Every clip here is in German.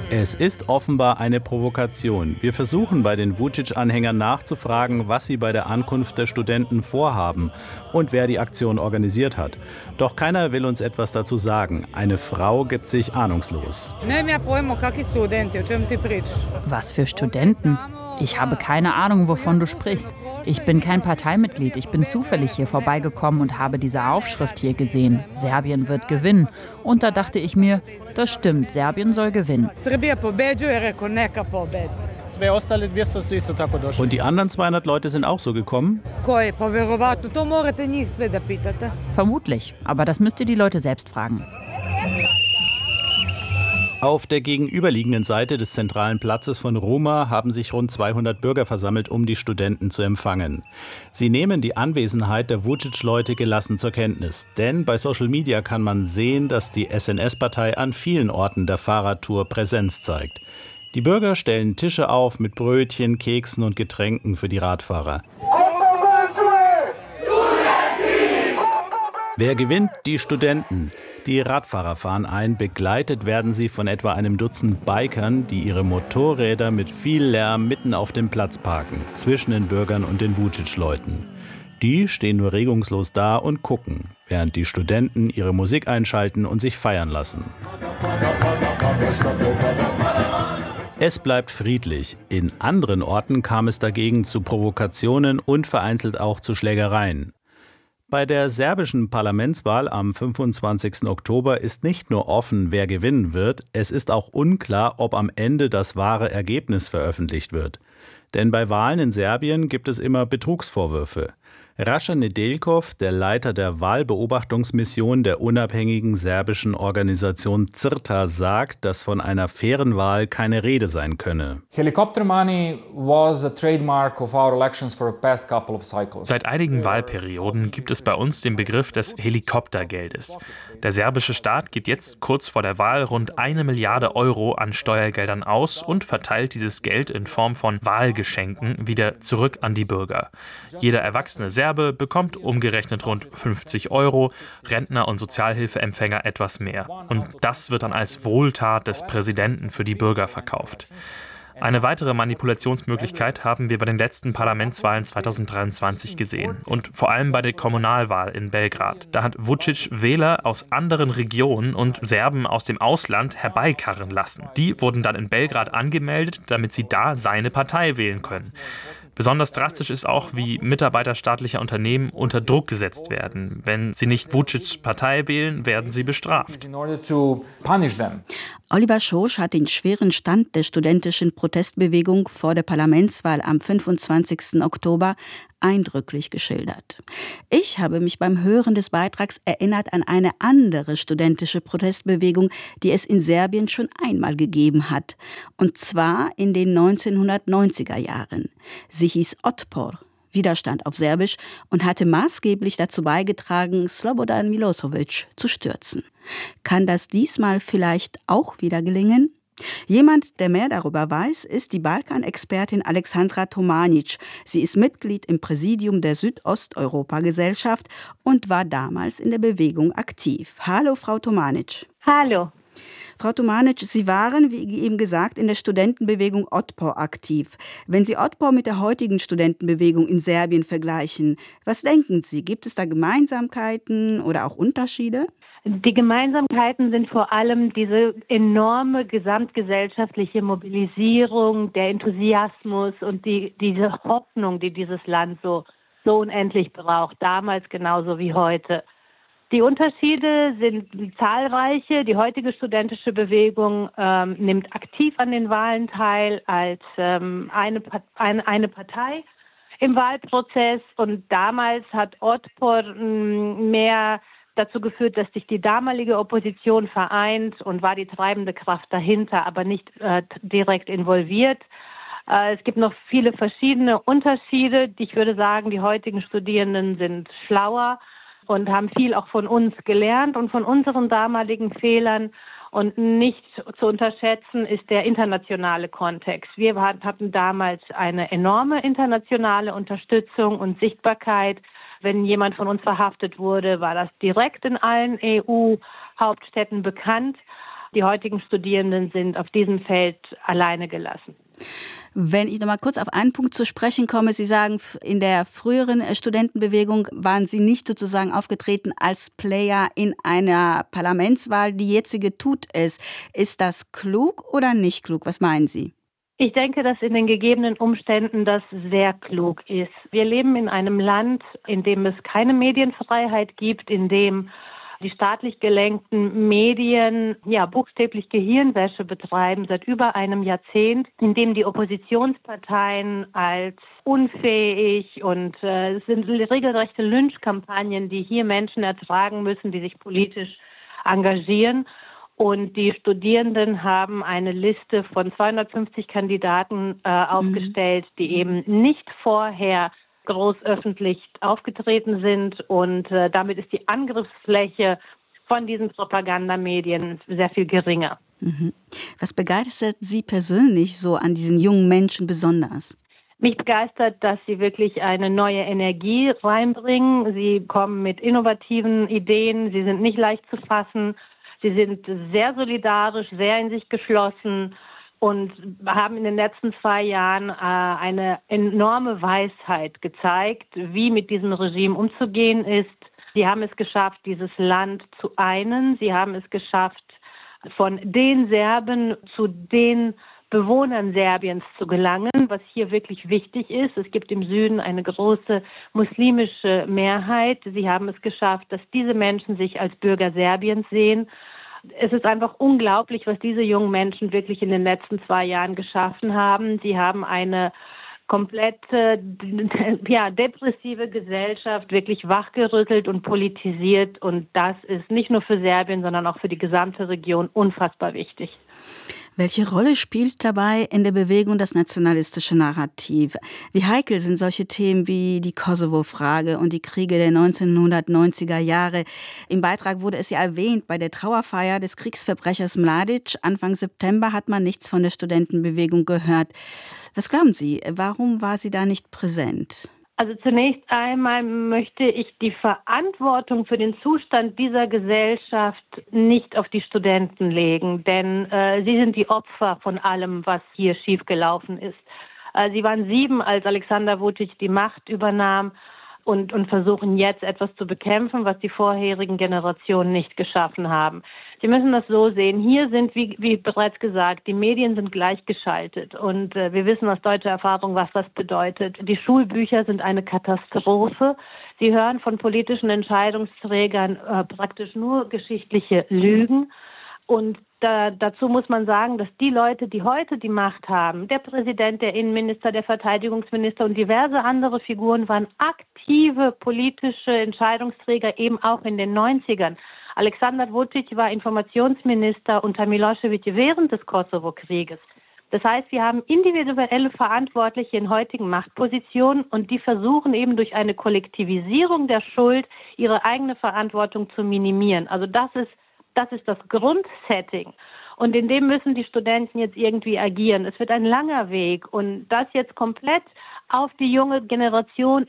Es ist offenbar eine Provokation. Wir versuchen bei den Vučić-Anhängern nachzufragen, was sie bei der Ankunft der Studenten vorhaben und wer die Aktion organisiert hat. Doch keiner will uns etwas dazu sagen. Eine Frau gibt sich ahnungslos. Was für Studenten? Ich habe keine Ahnung, wovon du sprichst. Ich bin kein Parteimitglied. Ich bin zufällig hier vorbeigekommen und habe diese Aufschrift hier gesehen. Serbien wird gewinnen. Und da dachte ich mir, das stimmt, Serbien soll gewinnen. Und die anderen 200 Leute sind auch so gekommen? Vermutlich, aber das müsst ihr die Leute selbst fragen. Auf der gegenüberliegenden Seite des zentralen Platzes von Ruma haben sich rund 200 Bürger versammelt, um die Studenten zu empfangen. Sie nehmen die Anwesenheit der Vučić-Leute gelassen zur Kenntnis. Denn bei Social Media kann man sehen, dass die SNS-Partei an vielen Orten der Fahrradtour Präsenz zeigt. Die Bürger stellen Tische auf mit Brötchen, Keksen und Getränken für die Radfahrer. Wer gewinnt? Die Studenten. Die Radfahrer fahren ein, begleitet werden sie von etwa einem Dutzend Bikern, die ihre Motorräder mit viel Lärm mitten auf dem Platz parken, zwischen den Bürgern und den Vučić-Leuten. Die stehen nur regungslos da und gucken, während die Studenten ihre Musik einschalten und sich feiern lassen. Es bleibt friedlich. In anderen Orten kam es dagegen zu Provokationen und vereinzelt auch zu Schlägereien. Bei der serbischen Parlamentswahl am 25. Oktober ist nicht nur offen, wer gewinnen wird, es ist auch unklar, ob am Ende das wahre Ergebnis veröffentlicht wird. Denn bei Wahlen in Serbien gibt es immer Betrugsvorwürfe. Raša Nedeljkov, der Leiter der Wahlbeobachtungsmission der unabhängigen serbischen Organisation CRTA, sagt, dass von einer fairen Wahl keine Rede sein könne. Helicopter money was a trademark of our elections for the past couple of cycles. Seit einigen Wahlperioden gibt es bei uns den Begriff des Helikoptergeldes. Der serbische Staat gibt jetzt kurz vor der Wahl rund 1 Milliarde Euro an Steuergeldern aus und verteilt dieses Geld in Form von Wahlgeschenken wieder zurück an die Bürger. Jeder erwachsene Serbe bekommt umgerechnet rund 50 Euro, Rentner und Sozialhilfeempfänger etwas mehr. Und das wird dann als Wohltat des Präsidenten für die Bürger verkauft. Eine weitere Manipulationsmöglichkeit haben wir bei den letzten Parlamentswahlen 2023 gesehen und vor allem bei der Kommunalwahl in Belgrad. Da hat Vučić Wähler aus anderen Regionen und Serben aus dem Ausland herbeikarren lassen. Die wurden dann in Belgrad angemeldet, damit sie da seine Partei wählen können. Besonders drastisch ist auch, wie Mitarbeiter staatlicher Unternehmen unter Druck gesetzt werden. Wenn sie nicht Vučićs Partei wählen, werden sie bestraft. Oliver Schosch hat den schweren Stand der studentischen Protestbewegung vor der Parlamentswahl am 25. Oktober eindrücklich geschildert. Ich habe mich beim Hören des Beitrags erinnert an eine andere studentische Protestbewegung, die es in Serbien schon einmal gegeben hat. Und zwar in den 1990er Jahren. Sie hieß Otpor, Widerstand auf Serbisch, und hatte maßgeblich dazu beigetragen, Slobodan Milošević zu stürzen. Kann das diesmal vielleicht auch wieder gelingen? Jemand, der mehr darüber weiß, ist die Balkanexpertin Alexandra Tomanic. Sie ist Mitglied im Präsidium der Südosteuropa-Gesellschaft und war damals in der Bewegung aktiv. Hallo, Frau Tomanic. Hallo. Frau Tomanic, Sie waren, wie eben gesagt, in der Studentenbewegung Otpor aktiv. Wenn Sie Otpor mit der heutigen Studentenbewegung in Serbien vergleichen, was denken Sie? Gibt es da Gemeinsamkeiten oder auch Unterschiede? Die Gemeinsamkeiten sind vor allem diese enorme gesamtgesellschaftliche Mobilisierung, der Enthusiasmus und diese Hoffnung, die dieses Land so unendlich braucht, damals genauso wie heute. Die Unterschiede sind zahlreiche. Die heutige studentische Bewegung nimmt aktiv an den Wahlen teil als eine Partei im Wahlprozess. Und damals hat Otpor mehr dazu geführt, dass sich die damalige Opposition vereint und war die treibende Kraft dahinter, aber nicht direkt involviert. Es gibt noch viele verschiedene Unterschiede. Ich würde sagen, die heutigen Studierenden sind schlauer und haben viel auch von uns gelernt und von unseren damaligen Fehlern. Und nicht zu unterschätzen ist der internationale Kontext. Wir hatten damals eine enorme internationale Unterstützung und Sichtbarkeit. Wenn jemand von uns verhaftet wurde, war das direkt in allen EU-Hauptstädten bekannt. die heutigen Studierenden sind auf diesem Feld alleine gelassen. Wenn ich noch mal kurz auf einen Punkt zu sprechen komme, Sie sagen, in der früheren Studentenbewegung waren Sie nicht sozusagen aufgetreten als Player in einer Parlamentswahl. Die jetzige tut es. Ist das klug oder nicht klug? Was meinen Sie? Ich denke, dass in den gegebenen Umständen das sehr klug ist. Wir leben in einem Land, in dem es keine Medienfreiheit gibt, in dem die staatlich gelenkten Medien buchstäblich Gehirnwäsche betreiben seit über einem Jahrzehnt, in dem die Oppositionsparteien als unfähig und es sind regelrechte Lynchkampagnen, die hier Menschen ertragen müssen, die sich politisch engagieren. Und die Studierenden haben eine Liste von 250 Kandidaten aufgestellt, die eben nicht vorher groß öffentlich aufgetreten sind. Und damit ist die Angriffsfläche von diesen Propagandamedien sehr viel geringer. Was begeistert Sie persönlich so an diesen jungen Menschen besonders? Mich begeistert, dass sie wirklich eine neue Energie reinbringen. Sie kommen mit innovativen Ideen, sie sind nicht leicht zu fassen. Sie sind sehr solidarisch, sehr in sich geschlossen und haben in den letzten 2 Jahren eine enorme Weisheit gezeigt, wie mit diesem Regime umzugehen ist. Sie haben es geschafft, dieses Land zu einen. Sie haben es geschafft, von den Serben zu den Bewohnern Serbiens zu gelangen, was hier wirklich wichtig ist. Es gibt im Süden eine große muslimische Mehrheit. Sie haben es geschafft, dass diese Menschen sich als Bürger Serbiens sehen. Es ist einfach unglaublich, was diese jungen Menschen wirklich in den letzten 2 Jahren geschaffen haben. Sie haben eine komplette, depressive Gesellschaft wirklich wachgerüttelt und politisiert. Und das ist nicht nur für Serbien, sondern auch für die gesamte Region unfassbar wichtig. Welche Rolle spielt dabei in der Bewegung das nationalistische Narrativ? Wie heikel sind solche Themen wie die Kosovo-Frage und die Kriege der 1990er Jahre? Im Beitrag wurde es ja erwähnt, bei der Trauerfeier des Kriegsverbrechers Mladic Anfang September hat man nichts von der Studentenbewegung gehört. Was glauben Sie, warum war sie da nicht präsent? Also zunächst einmal möchte ich die Verantwortung für den Zustand dieser Gesellschaft nicht auf die Studenten legen, denn sie sind die Opfer von allem, was hier schiefgelaufen ist. Sie waren 7, als Alexander Vučić die Macht übernahm und versuchen jetzt etwas zu bekämpfen, was die vorherigen Generationen nicht geschaffen haben. Sie müssen das so sehen. Hier sind, wie bereits gesagt, die Medien sind gleichgeschaltet und wir wissen aus deutscher Erfahrung, was das bedeutet. Die Schulbücher sind eine Katastrophe. Sie hören von politischen Entscheidungsträgern praktisch nur geschichtliche Lügen. Und dazu muss man sagen, dass die Leute, die heute die Macht haben, der Präsident, der Innenminister, der Verteidigungsminister und diverse andere Figuren, waren aktive politische Entscheidungsträger eben auch in den 90ern. Alexander Vučić war Informationsminister unter Milošević während des Kosovo-Krieges. Das heißt, wir haben individuelle Verantwortliche in heutigen Machtpositionen und die versuchen eben durch eine Kollektivisierung der Schuld ihre eigene Verantwortung zu minimieren. Also das ist das Grundsetting. Und in dem müssen die Studenten jetzt irgendwie agieren. Es wird ein langer Weg. Und das jetzt komplett auf die junge Generation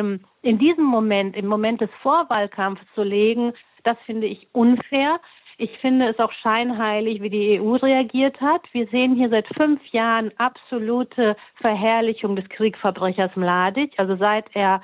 in diesem Moment, im Moment des Vorwahlkampfs zu legen, das finde ich unfair. Ich finde es auch scheinheilig, wie die EU reagiert hat. Wir sehen hier seit 5 Jahren absolute Verherrlichung des Kriegsverbrechers Mladic, also seit er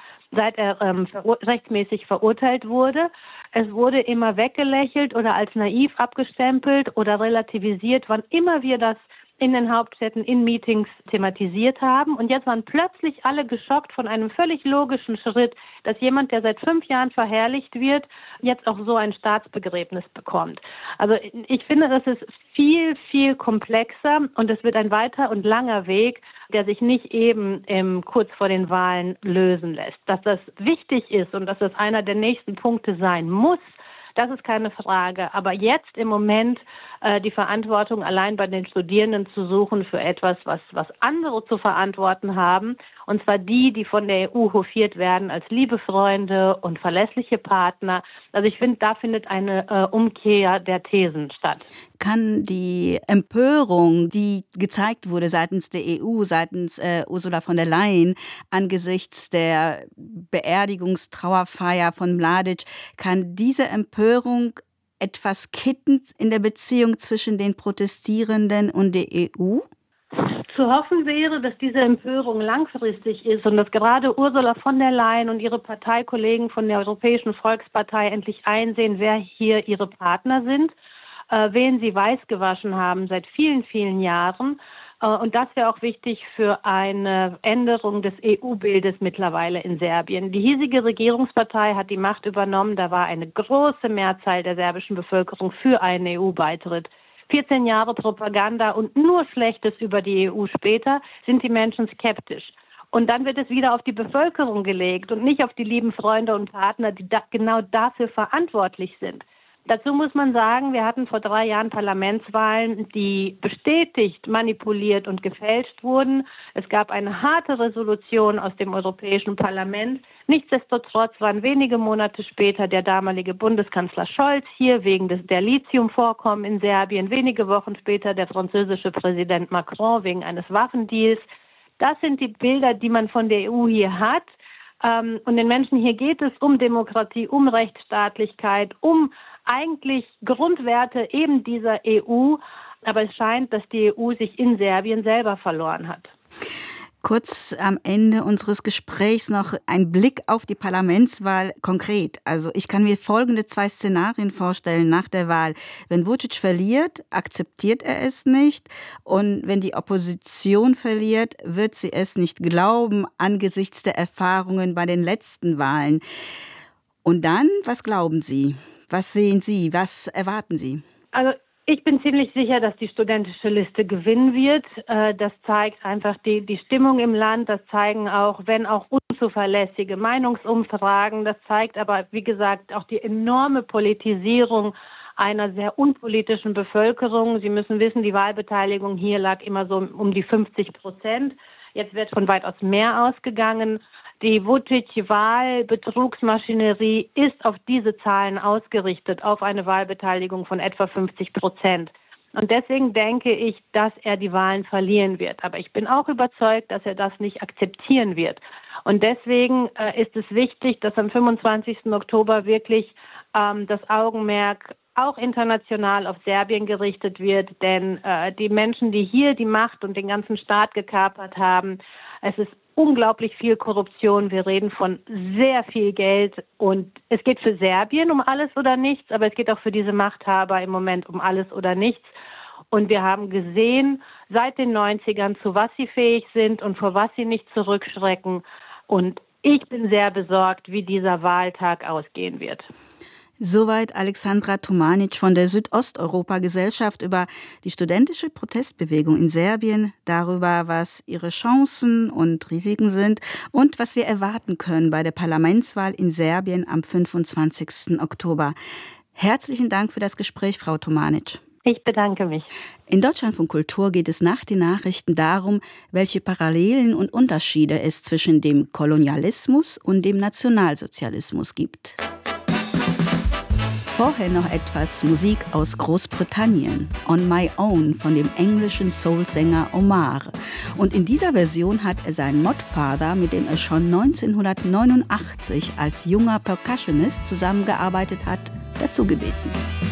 rechtmäßig verurteilt wurde. Es wurde immer weggelächelt oder als naiv abgestempelt oder relativisiert, wann immer wir das in den Hauptstädten in Meetings thematisiert haben. Und jetzt waren plötzlich alle geschockt von einem völlig logischen Schritt, dass jemand, der seit 5 Jahren verherrlicht wird, jetzt auch so ein Staatsbegräbnis bekommt. Also ich finde, das ist viel, viel komplexer und es wird ein weiter und langer Weg, der sich nicht eben kurz vor den Wahlen lösen lässt. Dass das wichtig ist und dass das einer der nächsten Punkte sein muss, das ist keine Frage. Aber jetzt im Moment die Verantwortung allein bei den Studierenden zu suchen für etwas, was andere zu verantworten haben, und zwar die von der EU hofiert werden als liebe Freunde und verlässliche Partner. Also ich finde, da findet eine Umkehr der Thesen statt. Kann die Empörung, die gezeigt wurde seitens der EU, seitens Ursula von der Leyen angesichts der Beerdigungstrauerfeier von Mladic, kann diese Empörung etwas kittend in der Beziehung zwischen den Protestierenden und der EU? Zu hoffen wäre, dass diese Empörung langfristig ist und dass gerade Ursula von der Leyen und ihre Parteikollegen von der Europäischen Volkspartei endlich einsehen, wer hier ihre Partner sind, wen sie weiß gewaschen haben seit vielen, vielen Jahren. Und das wäre auch wichtig für eine Änderung des EU-Bildes mittlerweile in Serbien. Die hiesige Regierungspartei hat die Macht übernommen. Da war eine große Mehrzahl der serbischen Bevölkerung für einen EU-Beitritt. 14 Jahre Propaganda und nur Schlechtes über die EU später sind die Menschen skeptisch. Und dann wird es wieder auf die Bevölkerung gelegt und nicht auf die lieben Freunde und Partner, die genau dafür verantwortlich sind. Dazu muss man sagen, wir hatten vor 3 Jahren Parlamentswahlen, die bestätigt, manipuliert und gefälscht wurden. Es gab eine harte Resolution aus dem Europäischen Parlament. Nichtsdestotrotz waren wenige Monate später der damalige Bundeskanzler Scholz hier wegen der Lithiumvorkommen in Serbien. Wenige Wochen später der französische Präsident Macron wegen eines Waffendeals. Das sind die Bilder, die man von der EU hier hat. Und den Menschen hier geht es um Demokratie, um Rechtsstaatlichkeit, um eigentlich Grundwerte eben dieser EU. Aber es scheint, dass die EU sich in Serbien selber verloren hat. Kurz am Ende unseres Gesprächs noch ein Blick auf die Parlamentswahl konkret. Also ich kann mir folgende 2 Szenarien vorstellen nach der Wahl. Wenn Vučić verliert, akzeptiert er es nicht. Und wenn die Opposition verliert, wird sie es nicht glauben angesichts der Erfahrungen bei den letzten Wahlen. Und dann, was glauben Sie? Was sehen Sie? Was erwarten Sie? Also ich bin ziemlich sicher, dass die studentische Liste gewinnen wird. Das zeigt einfach die Stimmung im Land. Das zeigen auch, wenn auch unzuverlässige Meinungsumfragen. Das zeigt aber, wie gesagt, auch die enorme Politisierung einer sehr unpolitischen Bevölkerung. Sie müssen wissen, die Wahlbeteiligung hier lag immer so um die 50%. Jetzt wird von weitaus mehr ausgegangen. Die Vučić-Wahlbetrugsmaschinerie ist auf diese Zahlen ausgerichtet, auf eine Wahlbeteiligung von etwa 50%. Und deswegen denke ich, dass er die Wahlen verlieren wird. Aber ich bin auch überzeugt, dass er das nicht akzeptieren wird. Und deswegen ist es wichtig, dass am 25. Oktober wirklich das Augenmerk auch international auf Serbien gerichtet wird. Denn die Menschen, die hier die Macht und den ganzen Staat gekapert haben, es ist unglaublich viel Korruption. Wir reden von sehr viel Geld und es geht für Serbien um alles oder nichts, aber es geht auch für diese Machthaber im Moment um alles oder nichts. Und wir haben gesehen, seit den 90ern, zu was sie fähig sind und vor was sie nicht zurückschrecken. Und ich bin sehr besorgt, wie dieser Wahltag ausgehen wird. Soweit Alexandra Tomanic von der Südosteuropa-Gesellschaft über die studentische Protestbewegung in Serbien, darüber, was ihre Chancen und Risiken sind und was wir erwarten können bei der Parlamentswahl in Serbien am 25. Oktober. Herzlichen Dank für das Gespräch, Frau Tomanic. Ich bedanke mich. In Deutschlandfunk Kultur geht es nach den Nachrichten darum, welche Parallelen und Unterschiede es zwischen dem Kolonialismus und dem Nationalsozialismus gibt. Vorher noch etwas Musik aus Großbritannien, On My Own von dem englischen Soulsänger Omar. Und in dieser Version hat er seinen Modfather, mit dem er schon 1989 als junger Percussionist zusammengearbeitet hat, dazu gebeten.